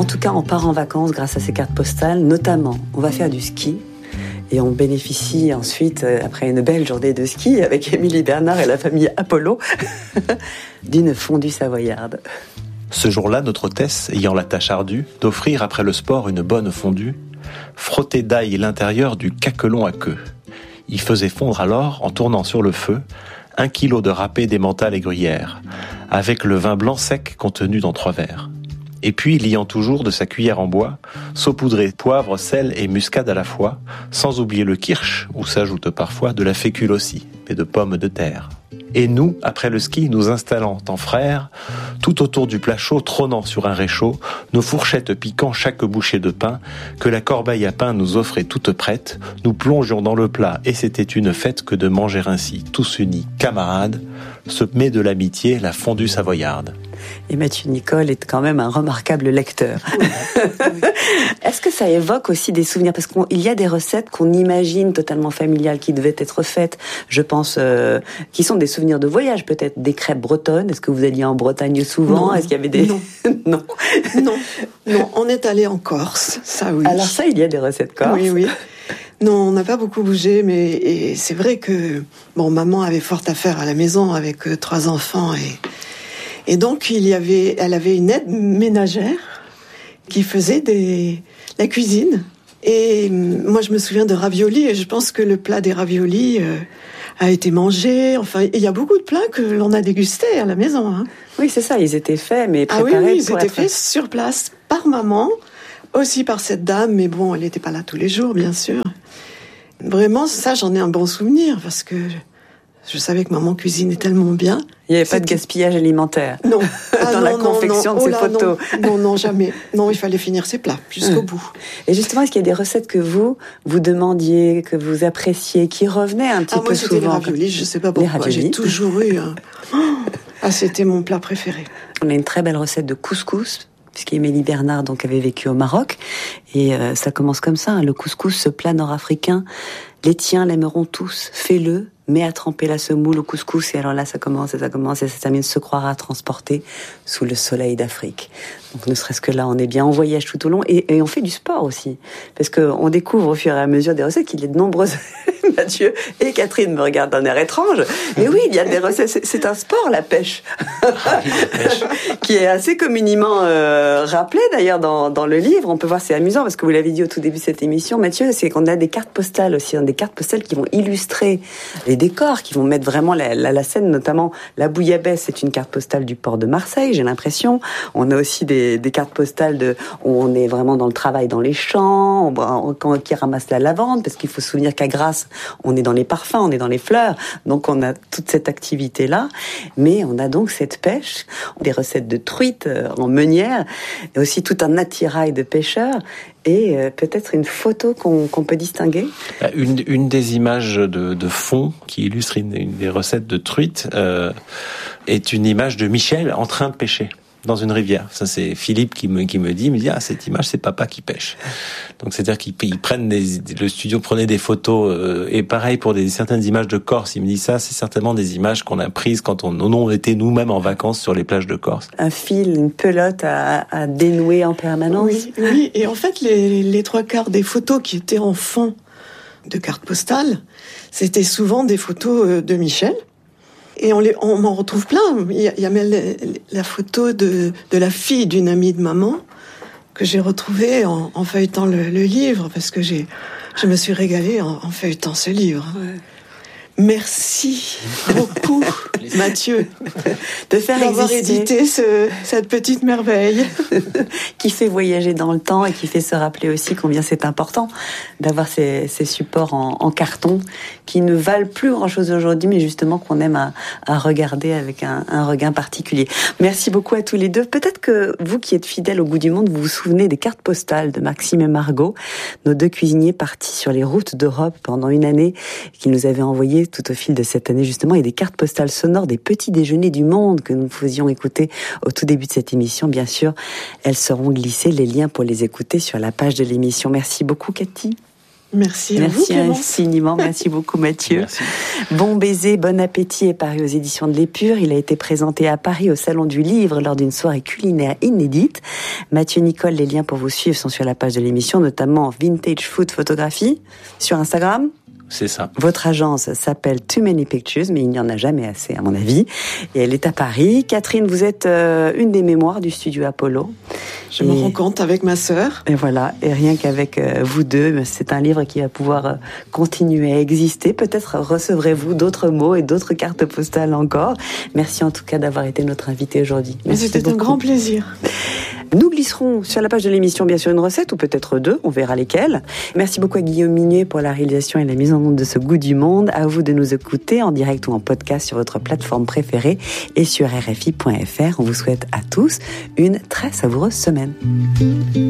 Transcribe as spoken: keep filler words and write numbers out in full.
En tout cas, on part en vacances grâce à ces cartes postales. Notamment, on va faire du ski. Et on bénéficie ensuite, après une belle journée de ski avec Émilie Bernard et la famille Apollo, d'une fondue savoyarde. Ce jour-là, notre hôtesse, ayant la tâche ardue d'offrir après le sport une bonne fondue, frottait d'ail l'intérieur du caquelon à queue. Il faisait fondre alors, en tournant sur le feu, un kilo de râpé d'emmental et gruyère, avec le vin blanc sec contenu dans trois verres. Et puis, liant toujours de sa cuillère en bois, saupoudrer poivre, sel et muscade à la fois, sans oublier le kirsch, où s'ajoute parfois de la fécule aussi, et de pommes de terre. Et nous, après le ski, nous installant en frères, tout autour du plat chaud, trônant sur un réchaud, nos fourchettes piquant chaque bouchée de pain, que la corbeille à pain nous offrait toute prête, nous plongions dans le plat, et c'était une fête que de manger ainsi, tous unis, camarades, ce mets de l'amitié, la fondue savoyarde. Et Mathieu Nicole est quand même un remarquable lecteur. Est-ce que ça évoque aussi des souvenirs ? Parce qu'il y a des recettes qu'on imagine totalement familiales qui devaient être faites, je pense, euh, qui sont des souvenirs de voyage peut-être, des crêpes bretonnes. Est-ce que vous alliez en Bretagne souvent ? Non. Est-ce qu'il y avait des... Non. non. Non, non, on est allé en Corse, ça oui. Alors ça, il y a des recettes corse. Oui, oui. Non, on n'a pas beaucoup bougé, mais et c'est vrai que bon, maman avait fort à faire à la maison avec euh, trois enfants et et donc il y avait, elle avait une aide ménagère qui faisait des la cuisine. Et moi, je me souviens de raviolis et je pense que le plat des raviolis euh, a été mangé. Enfin, il y a beaucoup de plats que l'on a dégustés à la maison. Hein. Oui, c'est ça. Ils étaient faits, mais préparés. Ah oui, oui, ils pour étaient être... faits sur place par maman. Aussi par cette dame, mais bon, elle n'était pas là tous les jours, bien sûr. Vraiment, ça, j'en ai un bon souvenir, parce que je savais que maman cuisinait tellement bien. Il n'y avait C'était... pas de gaspillage alimentaire. Non. Ah, dans non, la non, confection non. de Oh ces là, photos. Non. non, non, jamais. Non, il fallait finir ses plats, jusqu'au Hum. bout. Et justement, est-ce qu'il y a des recettes que vous, vous demandiez, que vous appréciez, qui revenaient un petit ah, peu moi, c'était souvent? les raviolis, je ne sais pas pourquoi. J'ai toujours eu un... Ah, c'était mon plat préféré. On a une très belle recette de couscous, puisqu'Émilie Bernard donc avait vécu au Maroc, et euh, ça commence comme ça, hein, le couscous, ce plat nord-africain, les tiens l'aimeront tous, fais-le, mets à tremper la semoule au couscous, et alors là ça commence, et ça commence, et ça termine, se croira transporté sous le soleil d'Afrique. Donc ne serait-ce que là, on est bien en voyage tout au long, et, et on fait du sport aussi, parce qu'on découvre au fur et à mesure des recettes qu'il y a de nombreuses... Mathieu et Catherine me regardent d'un air étrange. Mais oui, il y a des recettes. C'est, c'est un sport, la pêche, qui est assez communément euh, rappelé d'ailleurs dans, dans le livre. On peut voir, c'est amusant parce que vous l'avez dit au tout début de cette émission, Mathieu, c'est qu'on a des cartes postales aussi, hein, des cartes postales qui vont illustrer les décors, qui vont mettre vraiment la, la, la scène, notamment la bouillabaisse. C'est une carte postale du port de Marseille, j'ai l'impression. On a aussi des, des cartes postales de, où on est vraiment dans le travail dans les champs, on, on, qui ramasse la lavande, parce qu'il faut se souvenir qu'à Grasse, on est dans les parfums, on est dans les fleurs, donc on a toute cette activité-là, mais on a donc cette pêche, des recettes de truites en meunière, et aussi tout un attirail de pêcheurs, et euh, peut-être une photo qu'on, qu'on peut distinguer. Une, une des images de, de fond qui illustre une, une des recettes de truites euh, est une image de Michel en train de pêcher dans une rivière. Ça, c'est Philippe qui me, qui me dit, il me dit, ah, cette image, c'est papa qui pêche. Donc, c'est-à-dire qu'ils ils prennent des, le studio prenait des photos, euh, et pareil pour des, certaines images de Corse. Il me dit ça, c'est certainement des images qu'on a prises quand on, on était nous-mêmes en vacances sur les plages de Corse. Un fil, une pelote à, à dénouer en permanence. Oui, oui, et en fait, les, les trois quarts des photos qui étaient en fond de cartes postales, c'était souvent des photos de Michel. Et on, les, on en retrouve plein. Il y a, il y a même la, la photo de, de la fille d'une amie de maman que j'ai retrouvée en, en feuilletant le, le livre, parce que j'ai, je me suis régalée en, en feuilletant ce livre. Ouais. Merci beaucoup, Mathieu, de faire d'avoir exister édité ce, cette petite merveille. Qui fait voyager dans le temps et qui fait se rappeler aussi combien c'est important d'avoir ces, ces supports en, en carton qui ne valent plus grand-chose aujourd'hui, mais justement qu'on aime à, à regarder avec un, un regain particulier. Merci beaucoup à tous les deux. Peut-être que vous qui êtes fidèles au Goût du Monde, vous vous souvenez des cartes postales de Maxime et Margot, nos deux cuisiniers partis sur les routes d'Europe pendant une année, qui nous avaient envoyé tout au fil de cette année justement, et des cartes postales sonores des petits déjeuners du monde que nous faisions écouter au tout début de cette émission. Bien sûr, elles seront glissées, les liens pour les écouter sur la page de l'émission. Merci beaucoup, Cathy. Merci à Merci vous, Clémence. infiniment. Merci beaucoup, Mathieu. Merci. Bon baiser, bon appétit est paru aux éditions de l'Épure. Il a été présenté à Paris au Salon du Livre lors d'une soirée culinaire inédite. Mathieu, Nicole, les liens pour vous suivre sont sur la page de l'émission, notamment Vintage Food Photographie sur Instagram. C'est ça. Votre agence s'appelle Too Many Pictures, mais il n'y en a jamais assez, à mon avis. Et elle est à Paris. Catherine, vous êtes euh, une des mémoires du studio Apollo. Je me rends compte avec ma sœur. Et voilà, et rien qu'avec euh, vous deux, c'est un livre qui va pouvoir euh, continuer à exister. Peut-être recevrez-vous d'autres mots et d'autres cartes postales encore. Merci en tout cas d'avoir été notre invité aujourd'hui. Merci C'était beaucoup. un grand plaisir. Nous glisserons sur la page de l'émission bien sûr une recette ou peut-être deux, on verra lesquelles. Merci beaucoup à Guillaume Minier pour la réalisation et la mise en onde de ce goût du monde. À vous de nous écouter en direct ou en podcast sur votre plateforme préférée et sur R F I point F R. On vous souhaite à tous une très savoureuse semaine.